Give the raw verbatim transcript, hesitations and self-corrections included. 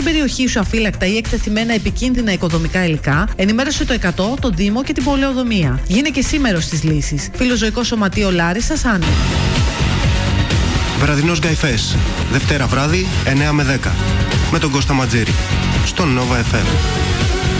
περιοχή σου αφύλακτα ή εκτεθειμένα επικίνδυνα οικοδομικά υλικά, ενημέρωσε το εκατό, τον Δήμο και την Πολεοδομία. Γίνε και εσύ μέρος της λύσης. Φιλοζωικό Σωματείο Λάρισσας, Άννη. Βραδινός Γκαϊφές. Δευτέρα βράδυ, εννιά με δέκα. Με τον Κώστα Ματζήρη. Στον Nova εφ εμ.